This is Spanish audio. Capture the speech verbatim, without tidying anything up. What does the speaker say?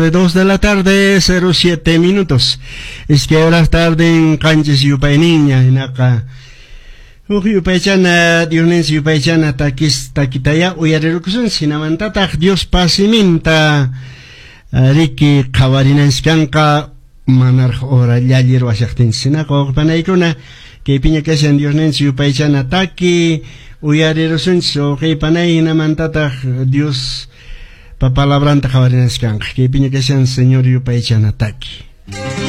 Dos de la tarde, cero siete minutos. Es que ahora tarde en canches yupay niña, en acá. Uy, yupay chana, Dios yupay chana, takis, takitaya, uyarerukusun, sinamantatak, Dios pasiminta, Riki, kawarinanspianka, manar, ora, yalir, wasaktin, sinako, panaikuna, que piña que sean Dios yupay chana, taki, uyarerusun, so, que panainamantatak, Dios, pa palabranta kawarinanspianka, que piña que sean Señor yupay chana, taki.